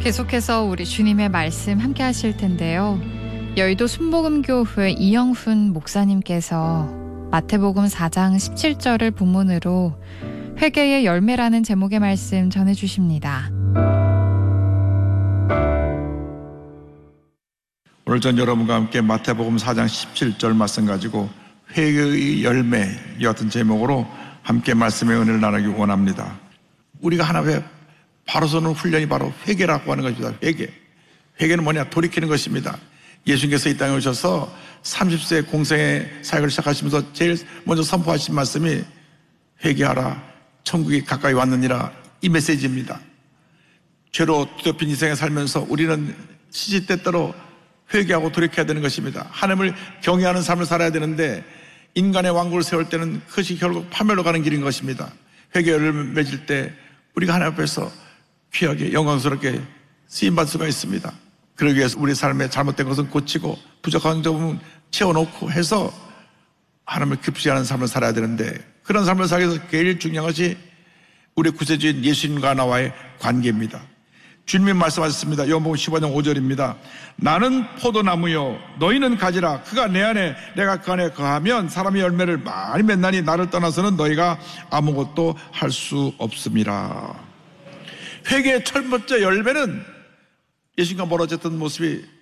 계속해서 우리 주님의 말씀 함께 하실 텐데요. 여의도 순복음교회 이영훈 목사님께서 마태복음 4장 17절을 본문으로 회개의 열매라는 제목의 말씀 전해주십니다. 오늘 전 여러분과 함께 마태복음 4장 17절 말씀 가지고 회개의 열매 이 같은 제목으로 함께 말씀의 은혜를 나누기 원합니다. 우리가 하나님의 바로 서는 훈련이 바로 회개라고 하는 것입니다. 회개는 뭐냐? 돌이키는 것입니다. 예수님께서 이 땅에 오셔서 30세 공생의 사역을 시작하시면서 제일 먼저 선포하신 말씀이 회개하라, 천국이 가까이 왔느니라, 이 메시지입니다. 죄로 뒤덮인 인생에 살면서 우리는 시시때때로 회개하고 돌이켜야 되는 것입니다. 하나님을 경외하는 삶을 살아야 되는데 인간의 왕국을 세울 때는 그것이 결국 파멸로 가는 길인 것입니다. 회개를 맺을 때 우리가 하나님 앞에서 귀하게 영광스럽게 쓰임받을 수가 있습니다. 그러기 위해서 우리 삶에 잘못된 것은 고치고 부족한 점은 채워놓고 해서 하나님을 기쁘시 하는 삶을 살아야 되는데, 그런 삶을 살기 위해서 제일 중요한 것이 우리 구세주인 예수님과 나와의 관계입니다. 주님이 말씀하셨습니다. 요한복음 15장 5절입니다. 나는 포도나무요 너희는 가지라. 그가 내 안에 내가 그 안에 거하면 사람의 열매를 많이 맺나니 나를 떠나서는 너희가 아무것도 할 수 없음이라. 회개의 첫 번째 열매는 예수님과 멀어졌던 모습이